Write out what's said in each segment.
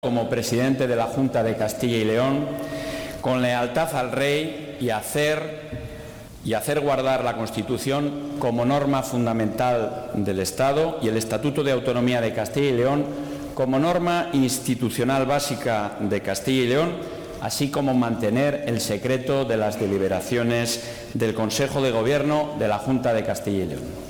como presidente de la Junta de Castilla y León, con lealtad al Rey y hacer guardar la Constitución como norma fundamental del Estado y el Estatuto de Autonomía de Castilla y León como norma institucional básica de Castilla y León, así como mantener el secreto de las deliberaciones del Consejo de Gobierno de la Junta de Castilla y León.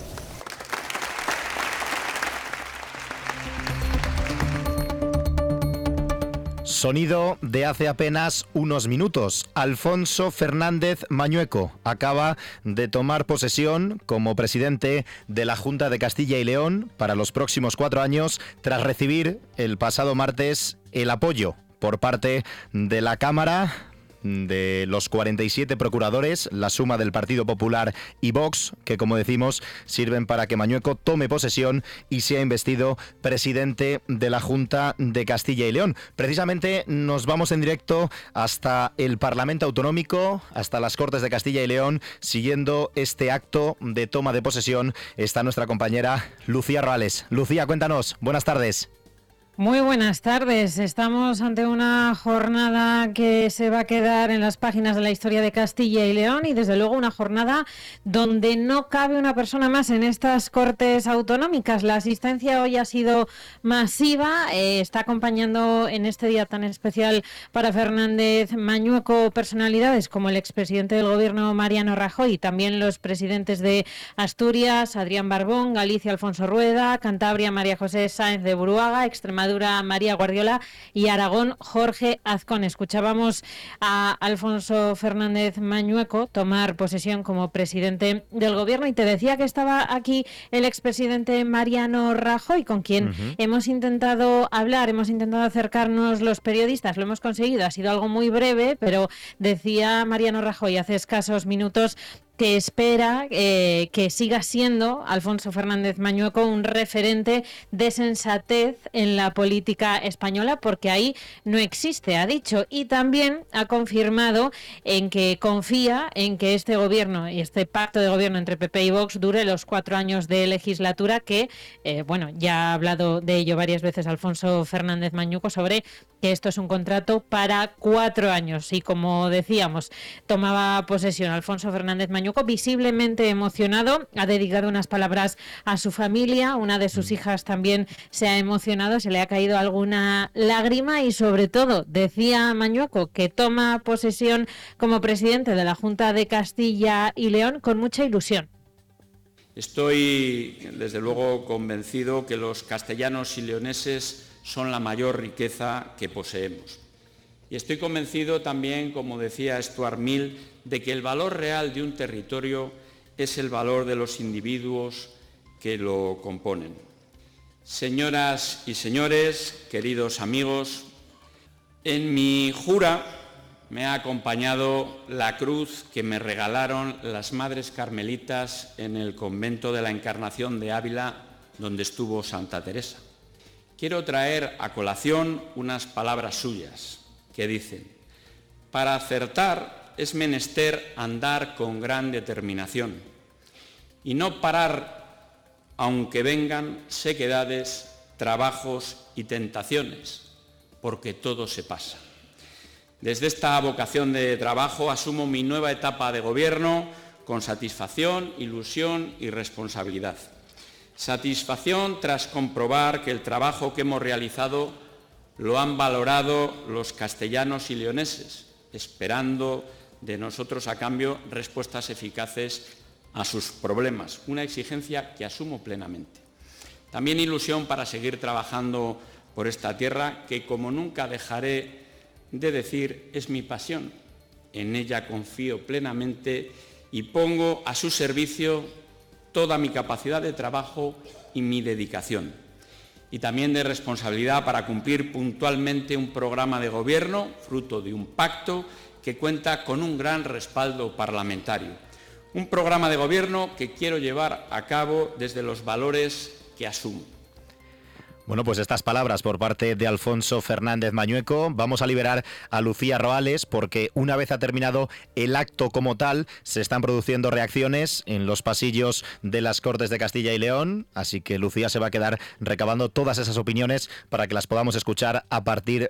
Sonido de hace apenas unos minutos. Alfonso Fernández Mañueco acaba de tomar posesión como presidente de la Junta de Castilla y León para los próximos 4 años, tras recibir el pasado martes el apoyo por parte de la Cámara de los 47 procuradores, la suma del Partido Popular y Vox, que, como decimos, sirven para que Mañueco tome posesión y sea investido presidente de la Junta de Castilla y León. Precisamente nos vamos en directo hasta el Parlamento Autonómico, hasta las Cortes de Castilla y León. Siguiendo este acto de toma de posesión está nuestra compañera Lucía Roales. Lucía, cuéntanos. Buenas tardes. Muy buenas tardes. Estamos ante una jornada que se va a quedar en las páginas de la historia de Castilla y León y desde luego una jornada donde no cabe una persona más en estas Cortes Autonómicas. La asistencia hoy ha sido masiva. Está acompañando en este día tan especial para Fernández Mañueco personalidades como el expresidente del Gobierno Mariano Rajoy y también los presidentes de Asturias, Adrián Barbón, Galicia, Alfonso Rueda, Cantabria, María José Sáenz de Buruaga, Extremadura, María Guardiola y Aragón, Jorge Azcón. Escuchábamos a Alfonso Fernández Mañueco tomar posesión como presidente del Gobierno y te decía que estaba aquí el expresidente Mariano Rajoy, con quien hemos intentado hablar, hemos intentado acercarnos los periodistas, lo hemos conseguido, ha sido algo muy breve, pero decía Mariano Rajoy hace escasos minutos que espera que siga siendo Alfonso Fernández Mañueco un referente de sensatez en la política española, porque ahí no existe, ha dicho, y también ha confirmado en que confía en que este gobierno y este pacto de gobierno entre PP y Vox dure los 4 años de legislatura, que, ya ha hablado de ello varias veces Alfonso Fernández Mañueco sobre que esto es un contrato para 4 años y, como decíamos, tomaba posesión Alfonso Fernández Mañueco visiblemente emocionado, ha dedicado unas palabras a su familia, una de sus hijas también se ha emocionado, se le ha caído alguna lágrima y sobre todo decía Mañueco que toma posesión como presidente de la Junta de Castilla y León con mucha ilusión. Estoy, desde luego, convencido que los castellanos y leoneses son la mayor riqueza que poseemos. Y estoy convencido también, como decía Stuart Mill, de que el valor real de un territorio es el valor de los individuos que lo componen. Señoras y señores, queridos amigos, en mi jura me ha acompañado la cruz que me regalaron las Madres Carmelitas en el convento de la Encarnación de Ávila, donde estuvo Santa Teresa. Quiero traer a colación unas palabras suyas que dicen: para acertar es menester andar con gran determinación y no parar aunque vengan sequedades, trabajos y tentaciones, porque todo se pasa. Desde esta vocación de trabajo asumo mi nueva etapa de gobierno con satisfacción, ilusión y responsabilidad. Satisfacción tras comprobar que el trabajo que hemos realizado lo han valorado los castellanos y leoneses, esperando de nosotros a cambio respuestas eficaces a sus problemas, una exigencia que asumo plenamente. También ilusión para seguir trabajando por esta tierra que, como nunca dejaré de decir, es mi pasión. En ella confío plenamente y pongo a su servicio toda mi capacidad de trabajo y mi dedicación. Y también de responsabilidad para cumplir puntualmente un programa de gobierno, fruto de un pacto que cuenta con un gran respaldo parlamentario. Un programa de gobierno que quiero llevar a cabo desde los valores que asumo. Bueno, pues estas palabras por parte de Alfonso Fernández Mañueco. Vamos a liberar a Lucía Roales porque una vez ha terminado el acto como tal, se están produciendo reacciones en los pasillos de las Cortes de Castilla y León, así que Lucía se va a quedar recabando todas esas opiniones para que las podamos escuchar a partir